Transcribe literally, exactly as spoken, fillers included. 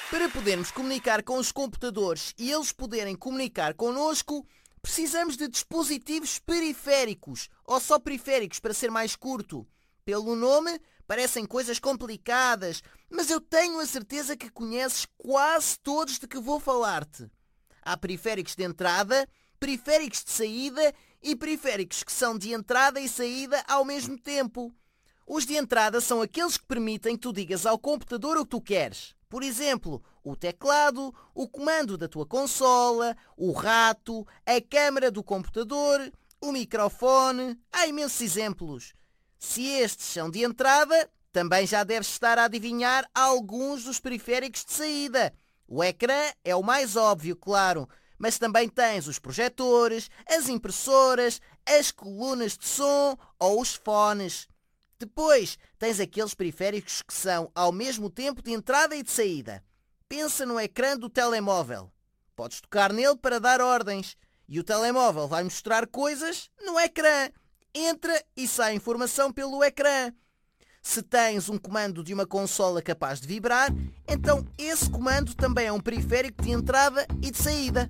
Para podermos comunicar com os computadores e eles poderem comunicar connosco, precisamos de dispositivos periféricos, ou só periféricos para ser mais curto. Pelo nome, parecem coisas complicadas, mas eu tenho a certeza que conheces quase todos de que vou falar-te. Há periféricos de entrada, periféricos de saída e periféricos que são de entrada e saída ao mesmo tempo. Os de entrada são aqueles que permitem que tu digas ao computador o que tu queres. Por exemplo, o teclado, o comando da tua consola, o rato, a câmara do computador, o microfone. Há imensos exemplos. Se estes são de entrada, também já deves estar a adivinhar alguns dos periféricos de saída. O ecrã é o mais óbvio, claro, mas também tens os projetores, as impressoras, as colunas de som ou os fones. Depois, tens aqueles periféricos que são ao mesmo tempo de entrada e de saída. Pensa no ecrã do telemóvel. Podes tocar nele para dar ordens e o telemóvel vai mostrar coisas no ecrã. Entra e sai informação pelo ecrã. Se tens um comando de uma consola capaz de vibrar, então esse comando também é um periférico de entrada e de saída.